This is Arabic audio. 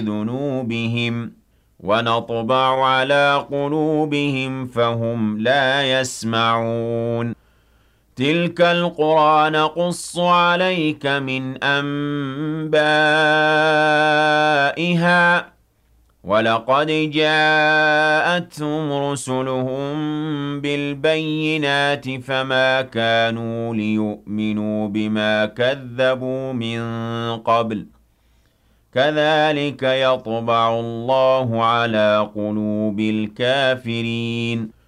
ذُنُوبِهِمْ وَنَطْبَعُ عَلَىٰ قُلُوبِهِمْ فَهُمْ لَا يَسْمَعُونَ تِلْكَ الْقُرَىٰ نَقُصُّ عَلَيْكَ مِنْ أَنبَائِهَا ۚ وَلَقَدْ جَاءَتْهُمْ رُسُلُهُم بِالْبَيِّنَاتِ فَمَا كَانُوا لِيُؤْمِنُوا بِمَا كَذَّبُوا مِن قَبْلُ ۚ كَذَٰلِكَ يَطْبَعُ اللَّهُ عَلَىٰ قُلُوبِ الْكَافِرِينَ